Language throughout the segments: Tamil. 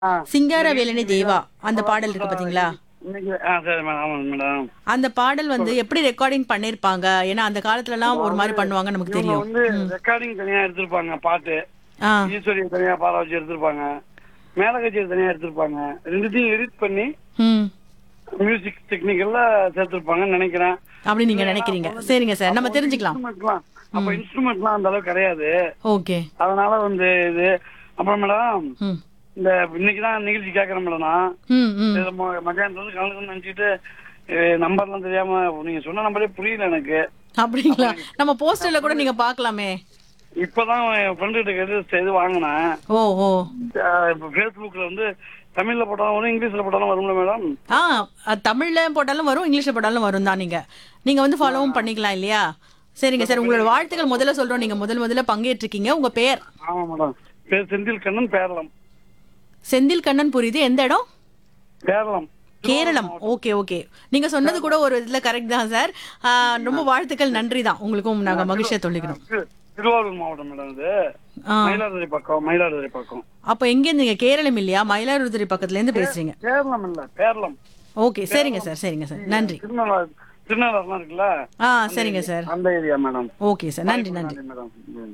ஆ. சிங்கார இன்னைக்கு வேலனை இன்னைக்கு தேவா தான் அந்த இப்பதான் பாடல் இருக்கு புதுசா பாத்தீங்களா? இன்னைக்கு சரி மேடம். ஆமாங்க மேடம். அந்த பாடல் வந்து எப்படி ரெக்கார்டிங் பண்ணிருப்பாங்க? ஏன்னா அந்த காலத்துலலாம் ஒரு அதாவது மாரி பண்ணுவாங்க நமக்கு இவங்க தெரியும். வந்து ம். ரெக்கார்டிங் தனியா எடுத்திருப்பாங்க பாட்டு. ஆ. ஈஸ்வரியை தனியா பாட வச்சு எடுத்திருப்பாங்க. மேல கச்சேரி தனியா எடுத்திருப்பாங்க. ரெண்டுத்தையும் எடிட் பண்ணி ம். மியூசிக் டெக்னிக்கல்ல சேர்த்திருப்பாங்கன்னு நினைக்கிறேன். அப்படி நீங்க இல்ல, ஏன்னா நினைக்கிறீங்க. அப்ப வந்து சரிங்க சார். அப்ப நம்ம வந்து தெரிஞ்சுக்கலாம். இன்ஸ்ட்ருமெண்ட்லாம் அப்ப ம். இன்ஸ்ட்ருமெண்ட்லாம் அந்த அளவுக்கு கிடையாது. ஓகே. அதனால வந்து இது அப்புறம் மேடம் ம். இந்த இன்னைக்குதான் நிகழ்ச்சி கேட்கறேன் மேடம். நான் ம். ம். இதுல மத்தியானத்துல வந்து கலந்துக்கணும்னு நினைச்சிட்டு நம்பர்லாம் தெரியாம நீங்க சொன்ன நம்பரே புரியல எனக்கு. அப்படிங்களா? அப்புறம் நம்ம போஸ்டர்ல கூட நீங்க பார்க்கலாமே. இப்பதான் என் ஃப்ரெண்டு கிட்ட கேட்டு இது வாங்கினேன். ஓ ஓ. இப்ப ஃபேஸ்புக்ல வந்து தமிழ்ல போட்டாலும் வரும், இங்கிலீஷ்ல போட்டாலும் வரும்ல மேடம். ஆ தமிழ்ல போட்டாலும் வரும், இங்கிலீஷ்ல போட்டாலும் வரும் தான் நீங்க. நீங்க வந்து ஃபாலோவும் பண்ணிக்கலாம் இல்லையா? சரிங்க சார். உங்களோட வாழ்த்துக்கள் முதல்ல சொல்றோம். நீங்க முதல்ல பங்கேற்றிருக்கீங்க. உங்க பெயர்? ஆமா மேடம். பேர் செந்தில் கண்ணன், பேரளம். செந்தில் கண்ணன். புரியுது. எந்த இடம்? பேரளம். கேரளம். Okay okay. நீங்க சொன்னது கூட ஒரு இதுல கரெக்ட் தான் சார். ரொம்ப வாழ்த்துக்கள். நன்றி தான். உங்களுக்கும் நாங்க மகிழ்ச்சியா சொல்லிக்கிறோம். திருவாரூர் மாவட்டம் மேடம். இது ஆ. மயிலாடுதுறை பக்கம். மயிலாடுதுறை பக்கம். அப்ப எங்க இருந்து? நீங்க கேரளம் இல்லையா? மயிலாடுதுறை பக்கத்துல இருந்து பேசுறீங்க. கேரளம் இல்ல, பேரளம். ஓகே. சரிங்க சார். சரிங்க சார். நன்றி. திருநள்ளாறுலாம் இருக்குல்ல, சரிங்க சார். அந்த ஏரியா மேடம். Okay sir. நன்றி நன்றி. மேடம்.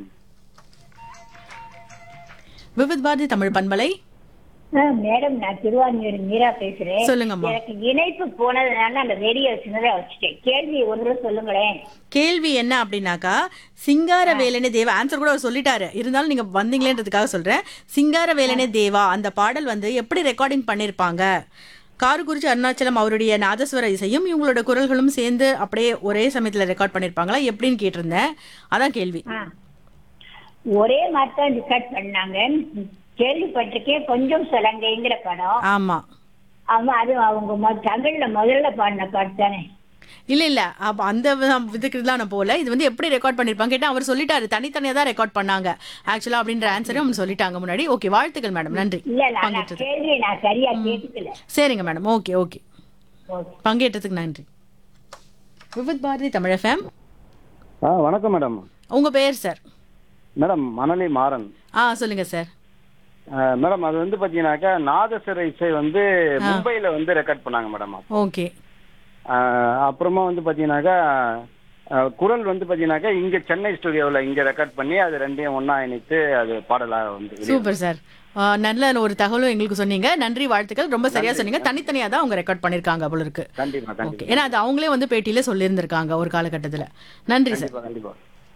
விவித் பாரதி தமிழ் பண்பலை. மேடம், நான் திருவாரூர் மீரா பேசுறேன். சொல்லுங்கம்மா. எனக்கு இணைப்பு போனதுனால அந்த ரேடியோ சின்னதா வச்சுட்டேன். கேள்வி ஒன்று சொல்லுங்களேன். கேள்வி என்ன அப்படின்னாக்கா, சிங்கார வேலனே தேவா ஆன்சர் கூட அவர் சொல்லிட்டாரு. இருந்தாலும் நீங்க வந்தீங்களேன்றதுக்காக சொல்றேன். சிங்கார வேலனே தேவா அந்த பாடல் வந்து எப்படி ரெக்கார்டிங் பண்ணிருப்பாங்க? காரக்குறிச்சி அருணாச்சலம் அவருடைய நாதஸ்வர இசையும் இவங்களோட குரல்களும் சேர்ந்து அப்படியே ஒரே சமயத்துல ரெக்கார்ட் பண்ணிருப்பாங்களா எப்படின்னு கேட்டிருந்தேன். அதான் கேள்வி. ஒரே மாதிரி தான் ரெக்கார்ட் பண்ணாங்க. கேள்விப்பட்டிருக்கேன். கொஞ்சம் சலங்கைங்கிற படம். ஆமா. ஆமா, அது அவங்க தமிழ்ல முதல்ல பாடின பாட்டு தானே? இல்ல அப்ப அந்த இதுக்குலாம் நான் போல. இது வந்து எப்படி ரெக்கார்ட் பண்ணிருப்பாங்க கேட்டா அவர் சொல்லிட்டாரு. தனித்தனியா தான் ரெக்கார்ட் பண்ணாங்க ஆக்சுவலா அப்படின்ற ஆன்சரும் அவங்க சொல்லிட்டாங்க முன்னாடி. ஓகே, வாழ்த்துக்கள் மேடம். நன்றி இல்ல, நான் பங்கேற்றது. கேள்வியை நான் சரியா கேட்டுக்கல. சரிங்க மேடம். Okay okay. ஓகே. பங்கேற்றதுக்கு நன்றி. விவித் பாரதி தமிழ் எஃப்எம். வணக்கம் மேடம். உங்க பெயர் சார்? மேடம் மணலி மாறன். சொல்லுங்க சார். மேடம் அது வந்து பாத்தீங்கன்னாக்கா நாதஸ்வர இசை வந்து மும்பைல வந்து ரெக்கார்ட் பண்ணாங்க மேடம். ஓகே. அப்புறமா வந்து பாத்தீங்கன்னாக்கா குரல் வந்து பாத்தீங்கன்னாக்கா இங்க சென்னை ஸ்டுடியோவில் இங்க ரெக்கார்ட் பண்ணி அது ரெண்டையும் ஒண்ணா இணைத்து அது பாடலா வந்து. Super sir. நல்ல ஒரு தகவலும் எங்களுக்கு சொன்னீங்க. நன்றி, வாழ்த்துக்கள். ரொம்ப சரியா சொன்னீங்க. தனித்தனியா தான் அவங்க ரெக்கார்ட் பண்ணிருக்காங்க போல இருக்கு. கண்டிப்பா ஓகே. கண்டிப்பா ஏன்னா அது அவங்களே வந்து பேட்டியில சொல்லியிருந்திருக்காங்க ஒரு காலகட்டத்துல. நன்றி சார். கண்டிப்பா கண்டிப்பா.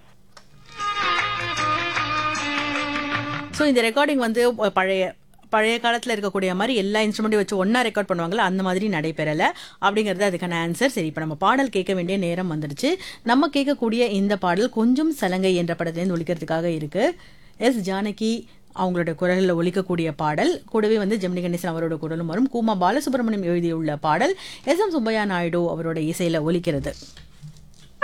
ஸோ இந்த ரெக்கார்டிங் வந்து பழைய காலத்தில் இருக்கக்கூடிய மாதிரி எல்லா இன்ஸ்ட்ருமெண்ட்டையும் வச்சு ஒன்றா ரெக்கார்ட் பண்ணுவாங்களா அந்த மாதிரி நடைபெறலை அப்படிங்கிறது அதுக்கான ஆன்சர். சரி, இப்போ நம்ம பாடல் கேட்க வேண்டிய நேரம் வந்துடுச்சு. நம்ம கேட்கக்கூடிய இந்த பாடல் கொஞ்சம் சலங்கை என்ற படத்துலேருந்து ஒலிக்கிறதுக்காக இருக்கு. எஸ் ஜானகி அவங்களோட குரலில் ஒலிக்கக்கூடிய பாடல். கூடவே வந்து ஜெமினி கணேசன் அவரோட குரலும் வரும். கூமா பாலசுப்ரமணியம் எழுதியுள்ள பாடல். எஸ் எம் சுப்பையா நாயுடு அவரோட இசையில் ஒலிக்கிறது.